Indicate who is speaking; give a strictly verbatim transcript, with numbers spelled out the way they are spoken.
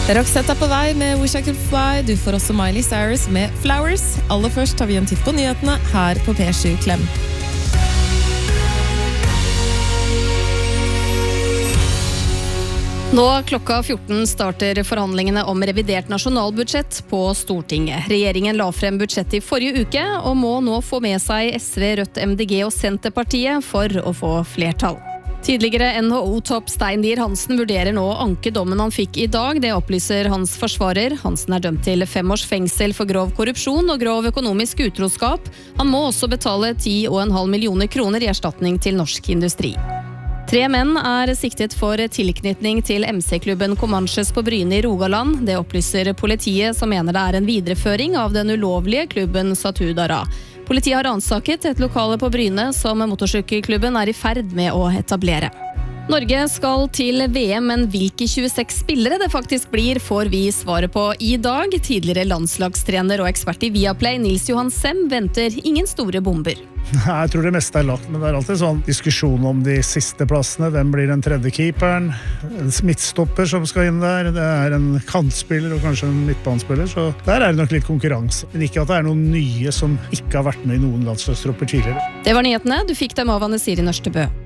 Speaker 1: Roxette er på vei med Wish I Could Fly. Du får også Miley Cyrus med Flowers. Aller først tar vi en titt på nyhetene her på P sju Klem. Nå klokka fjorten starter forhandlingene om revidert nasjonalbudsjett på Stortinget. Regjeringen la frem budsjettet i forrige uke, og må nå få med seg S V, Rødt, M D G og Senterpartiet for å få flertall. Tidligere N H O-topp Stein Lier Hansen vurderer nå å anke dommen han fikk i dag. Det opplyser hans forsvarer. Hansen er dømt til fem års fengsel for grov korrupsjon og grov økonomisk utroskap. Han må også betale ti og en halv millioner kroner i erstatning til norsk industri. Tre menn er siktet for tilknytning til M C-klubben Comanches på Bryne i Rogaland. Det opplyser politiet, som mener det er en videreføring av den ulovlige klubben Satudara. Politiet har ransaket et lokale på Bryne som motorsykkelklubben er i ferd med å etablere. Norge skal til V M, men hvilke tjueseks spillere det faktisk blir, får vi svaret på i dag. Tidligere landslagstrener og ekspert i Viaplay, Nils Johan Sem, venter ingen store bomber.
Speaker 2: Jeg tror det meste er lagt, men det er alltid sånn diskusjon om de siste plassene. Hvem blir den tredje keeperen? En midtstopper som skal inn der. Det er en kantspiller og kanskje en midtbanespiller, så der er det nok litt konkurranse. Men ikke at det er noen nye som ikke har vært med i noen landslagstropper tidligere.
Speaker 1: Det var nyhetene. Du fikk dem av Anne Siri Nørstebø.